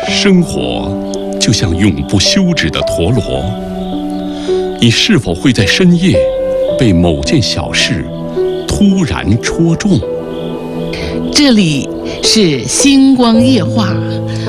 生活就像永不休止的陀螺，你是否会在深夜被某件小事突然戳中？ 这里是星光夜话，